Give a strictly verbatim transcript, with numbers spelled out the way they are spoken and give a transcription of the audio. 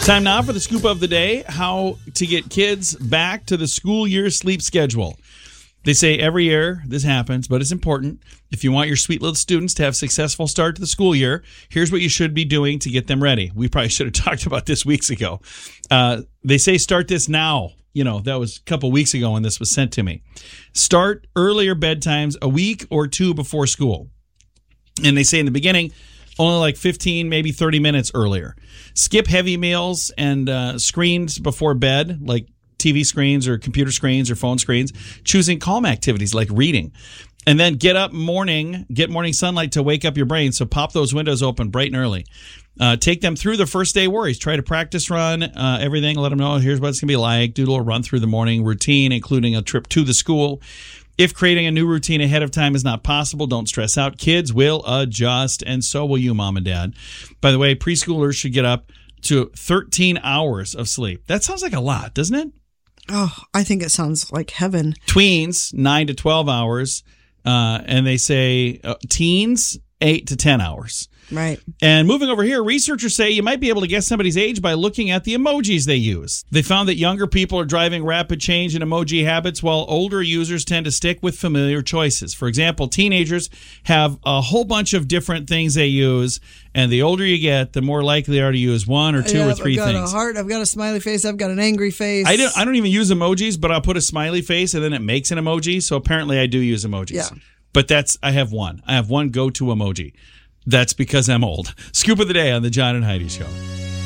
Time now for the scoop of the day, how to get kids back to the school year sleep schedule. They say every year this happens, but it's important. If you want your sweet little students to have a successful start to the school year, here's what you should be doing to get them ready. We probably should have talked about this weeks ago. Uh, they say start this now. You know, that was a couple weeks ago when this was sent to me. Start earlier bedtimes a week or two before school. And they say in the beginning, only like fifteen, maybe thirty minutes earlier. Skip heavy meals and uh, screens before bed, like T V screens or computer screens or phone screens. Choosing calm activities like reading. And then get up morning, get morning sunlight to wake up your brain. So pop those windows open bright and early. Uh, take them through the first day worries. Try to practice run uh, everything. Let them know here's what it's going to be like. Do a little run through the morning routine, including a trip to the school. If creating a new routine ahead of time is not possible, don't stress out. Kids will adjust, and so will you, mom and dad. By the way, preschoolers should get up to thirteen hours of sleep. That sounds like a lot, doesn't it? Oh, I think it sounds like heaven. Tweens, nine to twelve hours. Uh, and they say uh, teens, eight to ten hours. Right. And moving over here, researchers say you might be able to guess somebody's age by looking at the emojis they use. They found that younger people are driving rapid change in emoji habits, while older users tend to stick with familiar choices. For example, teenagers have a whole bunch of different things they use, and the older you get, the more likely they are to use one or two yeah, or three things. I've got things. a heart, I've got a smiley face, I've got an angry face. I don't, I don't even use emojis, but I'll put a smiley face, and then it makes an emoji, so apparently I do use emojis. Yeah. But that's, I have one. I have one go-to emoji. That's because I'm old. Scoop of the day on the John and Heidi Show.